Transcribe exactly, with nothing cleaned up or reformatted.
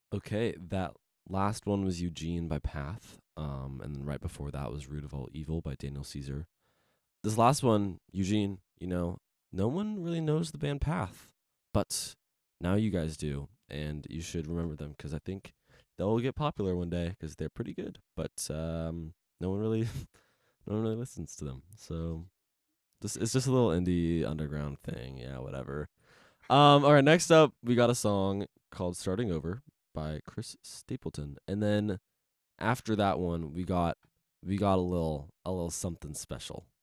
Okay, that last one was Eugene by Path. Um, and then right before that was Root of All Evil by Daniel Caesar. This last one, Eugene, you know, no one really knows the band Path, but now you guys do, and you should remember them because I think they'll get popular one day because they're pretty good. But um, no one really, no one really listens to them. So this it's just a little indie underground thing. Yeah, whatever. Um, all right, next up we got a song called "Starting Over" by Chris Stapleton, and then after that one we got we got a little a little something special.